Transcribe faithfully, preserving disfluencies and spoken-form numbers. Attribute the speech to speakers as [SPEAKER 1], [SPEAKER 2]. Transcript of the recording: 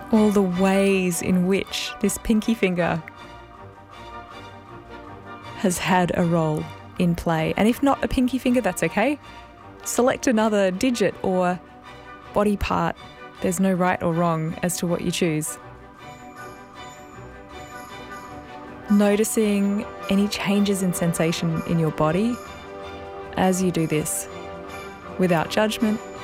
[SPEAKER 1] all the ways in which this pinky finger has had a role in play. And if not a pinky finger, that's okay. Select another digit or body part. There's no right or wrong as to what you choose. Noticing any changes in sensation in your body as you do this, without judgment,